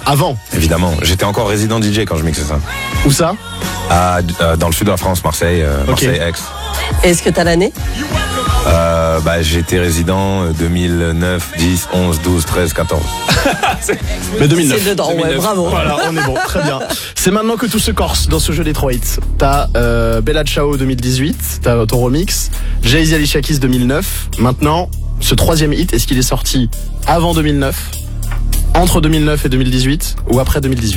Avant? Évidemment, j'étais encore résident DJ quand je mixais ça. Où ça? Dans le sud de la France, Marseille, Marseille-Aix. Est-ce que t'as l'année? J'ai été résident 2009, 10, 11, 12, 13, 14. Mais 2009. C'est dedans, 2009. Ouais, bravo. Voilà, on est bon, très bien. C'est maintenant que tout se corse dans ce jeu Detroit. T'as Bella Ciao 2018, t'as ton remix, Jay-Z Alicia Keys 2009. Maintenant, ce troisième hit, est-ce qu'il est sorti avant 2009, entre 2009 et 2018 ou après 2018?